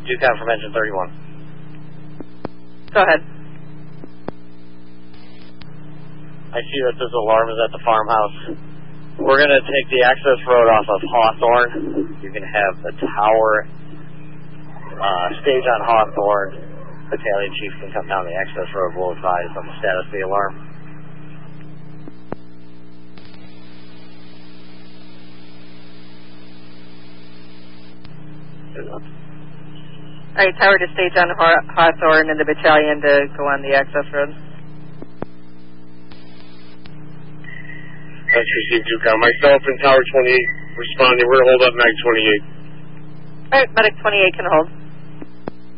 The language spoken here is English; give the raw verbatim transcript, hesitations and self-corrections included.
Duke out from engine thirty-one. Go ahead. I see that this alarm is at the farmhouse. We're going to take the access road off of Hawthorne. You're going to have the tower uh, stage on Hawthorne. Battalion chief can come down the access road. We'll advise on the status of the alarm. Alright, tower to stage on Haw- Hawthorne and the battalion to go on the access road. That's received, Duke. Myself and Tower twenty-eight responding. We're going to hold up Mag twenty-eight. Alright, Medic twenty-eight can hold.